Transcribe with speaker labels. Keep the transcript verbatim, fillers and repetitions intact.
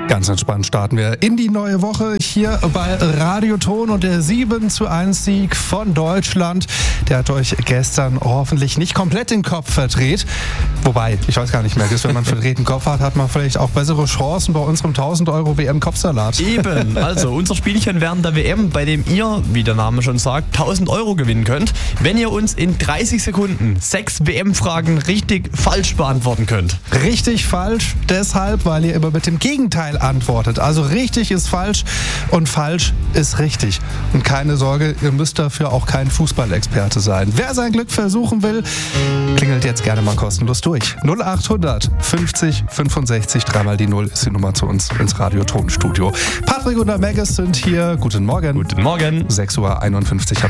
Speaker 1: Ganz entspannt starten wir in die neue Woche hier bei Radioton und der sieben zu eins Sieg von Deutschland. Der hat euch gestern hoffentlich nicht komplett den Kopf verdreht. Wobei, ich weiß gar nicht mehr, wenn man verdrehten Kopf hat, hat man vielleicht auch bessere Chancen bei unserem tausend Euro W M-Kopfsalat.
Speaker 2: Eben, also unser Spielchen während der W M, bei dem ihr, wie der Name schon sagt, tausend Euro gewinnen könnt, wenn ihr uns in dreißig Sekunden sechs W M-Fragen richtig falsch beantworten könnt.
Speaker 1: Richtig falsch, deshalb, weil ihr immer mit dem Gegenteil antwortet. Also richtig ist falsch und falsch ist richtig. Und keine Sorge, ihr müsst dafür auch kein Fußballexperte sein. Wer sein Glück versuchen will, klingelt jetzt gerne mal kostenlos durch. null achthundert fünfzig fünfundsechzig, dreimal die Null ist die Nummer zu uns ins Radiotonstudio. Patrick und der Maggis sind hier. Guten Morgen.
Speaker 2: Guten Morgen.
Speaker 1: sechs Uhr einundfünfzig.